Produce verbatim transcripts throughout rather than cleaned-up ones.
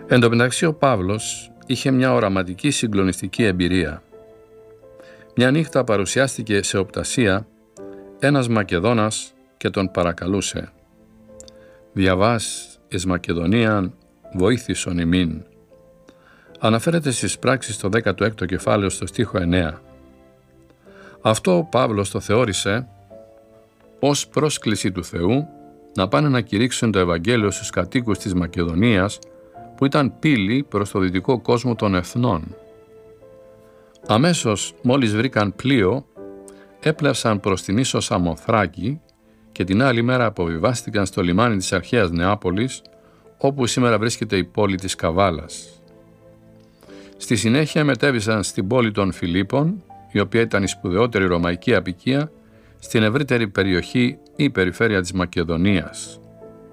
Εν τω μεταξύ ο Παύλος είχε μια οραματική συγκλονιστική εμπειρία. Μια νύχτα παρουσιάστηκε σε οπτασία ένας Μακεδόνας και τον παρακαλούσε «Διαβάς εις Μακεδονίαν βοήθησον ημίν». Αναφέρεται στις πράξεις στο δέκατο έκτο κεφάλαιο στο στίχο εννέα. Αυτό ο Παύλος το θεώρησε ως πρόσκληση του Θεού να πάνε να κηρύξουν το Ευαγγέλιο στους κατοίκους της Μακεδονίας που ήταν πύλη προς το δυτικό κόσμο των εθνών. Αμέσως μόλις βρήκαν πλοίο, έπλευσαν προς την ίσο Σαμοθράκη και την άλλη μέρα αποβιβάστηκαν στο λιμάνι της αρχαίας Νεάπολης, όπου σήμερα βρίσκεται η πόλη της Καβάλας. Στη συνέχεια μετέβησαν στην πόλη των Φιλίππων, η οποία ήταν η σπουδαιότερη ρωμαϊκή αποικία στην ευρύτερη περιοχή ή περιφέρεια της Μακεδονίας.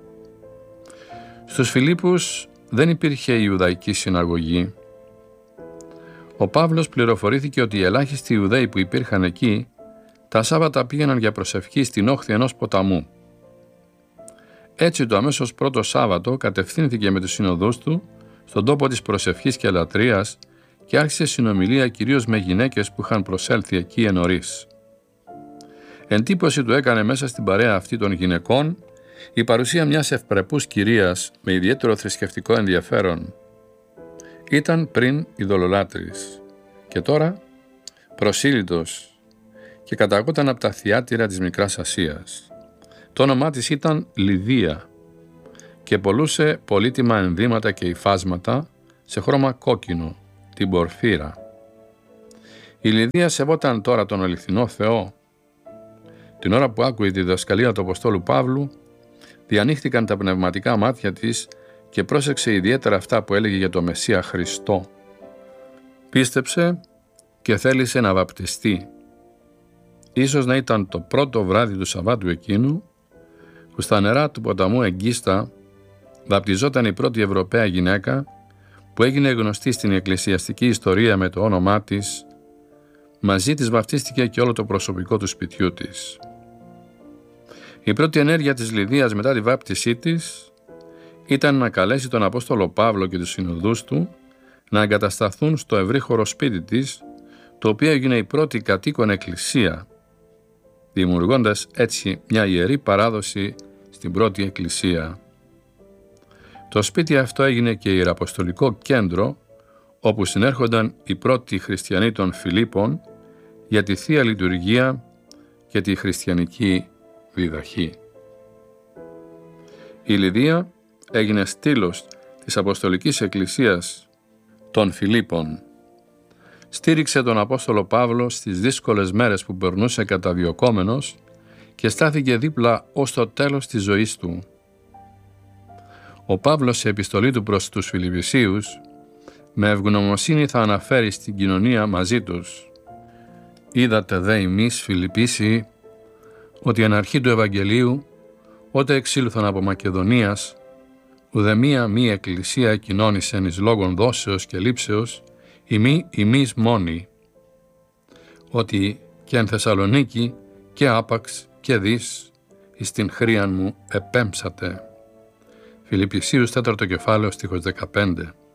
Στους Φιλίππους δεν υπήρχε Ιουδαϊκή συναγωγή. Ο Παύλος πληροφορήθηκε ότι οι ελάχιστοι Ιουδαίοι που υπήρχαν εκεί τα Σάββατα πήγαιναν για προσευχή στην όχθη ενός ποταμού. Έτσι το αμέσως πρώτο Σάββατο κατευθύνθηκε με τους συνοδούς του στον τόπο της προσευχής και λατρείας και άρχισε συνομιλία κυρίως με γυναίκες που είχαν προσέλθει εκεί εν νωρίς. Εντύπωση του έκανε μέσα στην παρέα αυτή των γυναικών η παρουσία μιας ευπρεπούς κυρίας με ιδιαίτερο θρησκευτικό ενδιαφέρον. Ήταν πριν ειδωλολάτρης και τώρα προσήλυτος και καταγόταν από τα θιάτυρα της Μικράς Ασίας. Το όνομά της ήταν Λιδία και πωλούσε πολύτιμα ενδύματα και υφάσματα σε χρώμα κόκκινο, την πορφύρα. Η Λιδία σεβόταν τώρα τον αληθινό Θεό. Την ώρα που άκουε τη διδασκαλία του Αποστόλου Παύλου, διανοίχτηκαν τα πνευματικά μάτια της και πρόσεξε ιδιαίτερα αυτά που έλεγε για το Μεσσία Χριστό. Πίστεψε και θέλησε να βαπτιστεί. Ίσως να ήταν το πρώτο βράδυ του Σαββάτου εκείνου, που στα νερά του ποταμού Εγκίστα βαπτιζόταν η πρώτη Ευρωπαία γυναίκα που έγινε γνωστή στην εκκλησιαστική ιστορία με το όνομά της. Μαζί της βαπτίστηκε και όλο το προσωπικό του σπιτιού της. Η πρώτη ενέργεια της Λιδίας μετά τη βάπτισή της ήταν να καλέσει τον Απόστολο Παύλο και τους συνοδούς του να εγκατασταθούν στο ευρύχωρο σπίτι της, το οποίο έγινε η πρώτη κατοίκον εκκλησία, δημιουργώντας έτσι μια ιερή παράδοση στην πρώτη εκκλησία. Το σπίτι αυτό έγινε και ιεραποστολικό κέντρο, όπου συνέρχονταν οι πρώτοι χριστιανοί των Φιλίππων για τη Θεία Λειτουργία και τη χριστιανική διδαχή. Η Λιδία έγινε στήλος της Αποστολικής Εκκλησίας των Φιλίππων. Στήριξε τον Απόστολο Παύλο στις δύσκολες μέρες που περνούσε καταδιωκόμενος και στάθηκε δίπλα ως το τέλος της ζωής του. Ο Παύλος σε επιστολή του προς τους Φιλιππισίους με ευγνωμοσύνη θα αναφέρει στην κοινωνία μαζί τους «Είδατε δε εμείς Φιλιππίσιοι ότι εν αρχή του Ευαγγελίου, ότε εξήλθον από Μακεδονίας, ουδεμία μη εκκλησία κοινώνησεν εις λόγων δόσεως και λήψεως, ημί ημείς μόνοι, ότι και εν Θεσσαλονίκη και άπαξ και δις εις την χρίαν μου επέμψατε». Φιλιππισίους τέταρτο κεφάλαιο στίχος δεκαπέντε.